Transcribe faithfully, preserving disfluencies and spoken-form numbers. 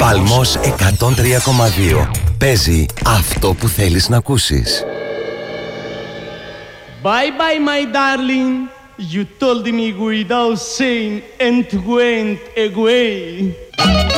Παλμός εκατόν τρία κόμμα δύο. Παίζει αυτό που θέλεις να ακούσεις. Bye bye my darling, you told me without saying and went away.